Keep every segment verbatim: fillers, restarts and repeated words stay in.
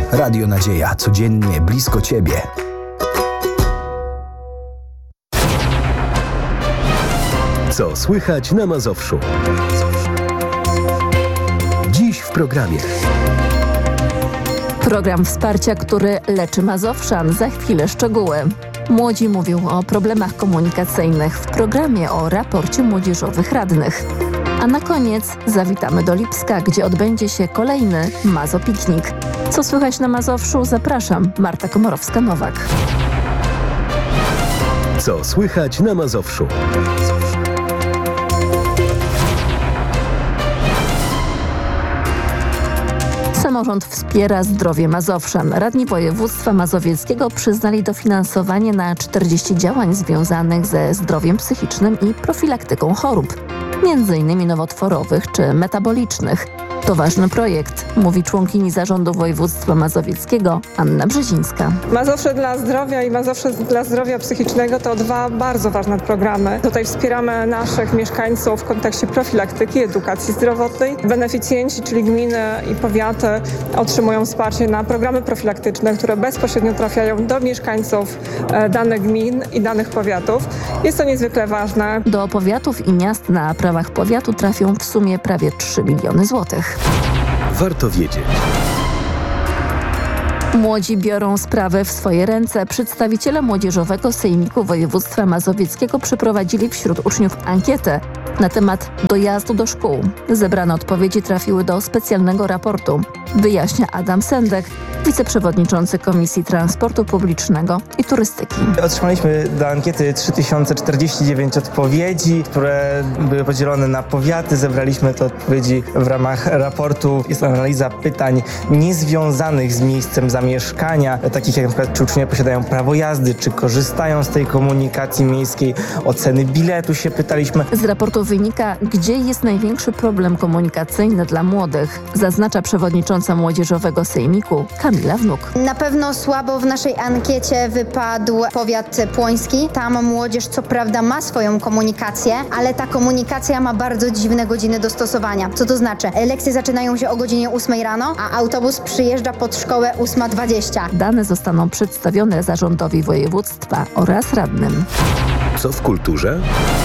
Radio Nadzieja, codziennie blisko Ciebie. Co słychać na Mazowszu? Dziś w programie. Program wsparcia, który leczy Mazowszan. Za chwilę szczegóły. Młodzi mówią o problemach komunikacyjnych w programie o raporcie młodzieżowych radnych. A na koniec zawitamy do Lipska, gdzie odbędzie się kolejny Mazopiknik. Co słychać na Mazowszu? Zapraszam, Marta Komorowska-Nowak. Co słychać na Mazowszu? Samorząd wspiera zdrowie Mazowszan. Radni województwa mazowieckiego przyznali dofinansowanie na czterdzieści działań związanych ze zdrowiem psychicznym i profilaktyką chorób, między innymi nowotworowych czy metabolicznych. To ważny projekt, mówi członkini Zarządu Województwa Mazowieckiego Anna Brzezińska. Mazowsze dla zdrowia i Mazowsze dla zdrowia psychicznego to dwa bardzo ważne programy. Tutaj wspieramy naszych mieszkańców w kontekście profilaktyki, edukacji zdrowotnej. Beneficjenci, czyli gminy i powiaty, otrzymują wsparcie na programy profilaktyczne, które bezpośrednio trafiają do mieszkańców danych gmin i danych powiatów. Jest to niezwykle ważne. Do powiatów i miast na prawach powiatu trafią w sumie prawie trzy miliony złotych. Warto wiedzieć. Młodzi biorą sprawę w swoje ręce. Przedstawiciele Młodzieżowego Sejmiku Województwa Mazowieckiego przeprowadzili wśród uczniów ankietę na temat dojazdu do szkół. Zebrane odpowiedzi trafiły do specjalnego raportu, wyjaśnia Adam Sendek, wiceprzewodniczący Komisji Transportu Publicznego i Turystyki. Otrzymaliśmy do ankiety trzy tysiące czterdzieści dziewięć odpowiedzi, które były podzielone na powiaty. Zebraliśmy te odpowiedzi w ramach raportu. Jest analiza pytań niezwiązanych z miejscem zamieszkania, takich jak na przykład czy uczniowie posiadają prawo jazdy, czy korzystają z tej komunikacji miejskiej, oceny biletu się pytaliśmy. Z raportu wynika, gdzie jest największy problem komunikacyjny dla młodych, zaznacza przewodnicząca Młodzieżowego Sejmiku Kamila Wnuk. Na pewno słabo w naszej ankiecie wypadł powiat płoński. Tam młodzież co prawda ma swoją komunikację, ale ta komunikacja ma bardzo dziwne godziny dostosowania. Co to znaczy? Lekcje zaczynają się o godzinie ósmej rano, a autobus przyjeżdża pod szkołę ósma dwadzieścia. Dane zostaną przedstawione zarządowi województwa oraz radnym. Co w kulturze?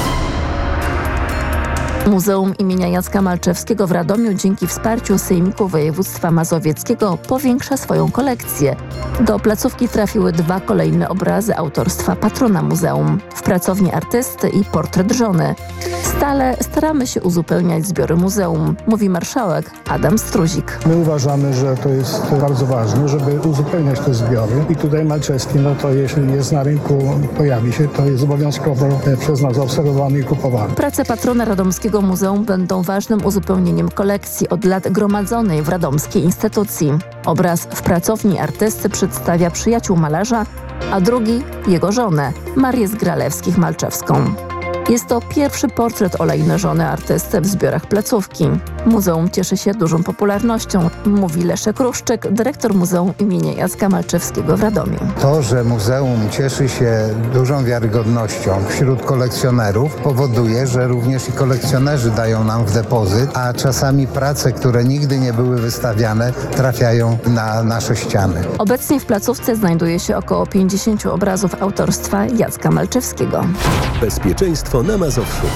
Muzeum imienia Jacka Malczewskiego w Radomiu dzięki wsparciu Sejmiku Województwa Mazowieckiego powiększa swoją kolekcję. Do placówki trafiły dwa kolejne obrazy autorstwa patrona muzeum. W pracowni artysty i portret żony. Stale staramy się uzupełniać zbiory muzeum, mówi marszałek Adam Struzik. My uważamy, że to jest bardzo ważne, żeby uzupełniać te zbiory i tutaj Malczewski, no to jeśli jest na rynku, pojawi się, to jest obowiązkowo przez nas obserwowany i kupowany. Prace patrona Radomskiego Muzeum będą ważnym uzupełnieniem kolekcji od lat gromadzonej w radomskiej instytucji. Obraz w pracowni artysty przedstawia przyjaciół malarza, a drugi jego żonę, Marię Zgralewskich-Malczewską. Jest to pierwszy portret olejny żony artysty w zbiorach placówki. Muzeum cieszy się dużą popularnością, mówi Leszek Ruszczyk, dyrektor Muzeum imienia Jacka Malczewskiego w Radomiu. To, że muzeum cieszy się dużą wiarygodnością wśród kolekcjonerów, powoduje, że również i kolekcjonerzy dają nam w depozyt, a czasami prace, które nigdy nie były wystawiane, trafiają na nasze ściany. Obecnie w placówce znajduje się około pięćdziesięciu obrazów autorstwa Jacka Malczewskiego. Bezpieczeństwo na Mazowszu.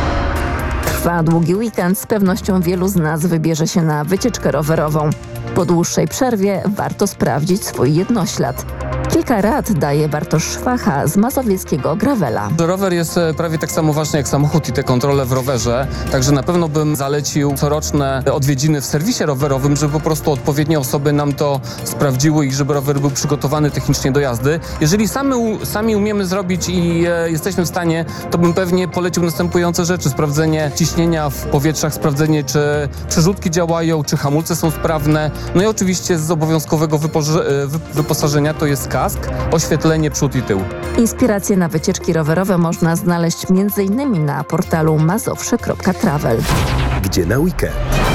Trwa długi weekend, z pewnością wielu z nas wybierze się na wycieczkę rowerową. Po dłuższej przerwie warto sprawdzić swój jednoślad. Kilka rad daje Bartosz Szwacha z mazowieckiego Gravela. Rower jest prawie tak samo ważny jak samochód i te kontrole w rowerze, także na pewno bym zalecił coroczne odwiedziny w serwisie rowerowym, żeby po prostu odpowiednie osoby nam to sprawdziły i żeby rower był przygotowany technicznie do jazdy. Jeżeli sami, sami umiemy zrobić i e, jesteśmy w stanie, to bym pewnie polecił następujące rzeczy. Sprawdzenie ciśnienia w powietrzach, sprawdzenie czy przerzutki działają, czy hamulce są sprawne. No i oczywiście z obowiązkowego wypoże- wyposażenia to jest kask, oświetlenie przód i tył. Inspiracje na wycieczki rowerowe można znaleźć między innymi na portalu mazowsze kropka travel. Gdzie na weekend?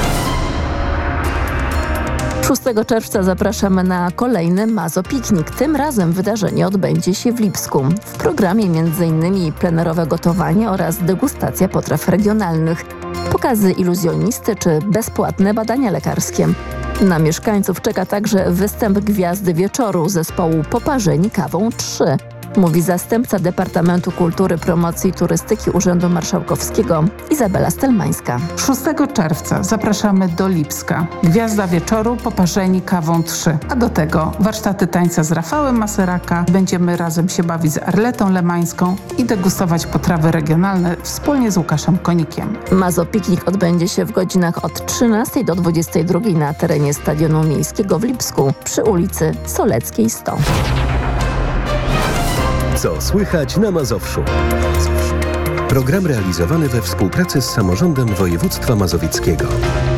szóstego czerwca zapraszamy na kolejny Mazopiknik. Tym razem wydarzenie odbędzie się w Lipsku. W programie między innymi plenerowe gotowanie oraz degustacja potraw regionalnych, pokazy iluzjonisty czy bezpłatne badania lekarskie. Na mieszkańców czeka także występ Gwiazdy Wieczoru zespołu Poparzeni Kawą trzy. Mówi zastępca Departamentu Kultury, Promocji i Turystyki Urzędu Marszałkowskiego Izabela Stelmańska. szóstego czerwca zapraszamy do Lipska. Gwiazda Wieczoru, Poparzeni Kawą trzy. A do tego warsztaty tańca z Rafałem Maseraka. Będziemy razem się bawić z Arletą Lemańską i degustować potrawy regionalne wspólnie z Łukaszem Konikiem. Mazopiknik odbędzie się w godzinach od trzynastej do dwudziestej drugiej na terenie Stadionu Miejskiego w Lipsku przy ulicy Soleckiej sto. Co słychać na Mazowszu? Program realizowany we współpracy z Samorządem Województwa Mazowieckiego.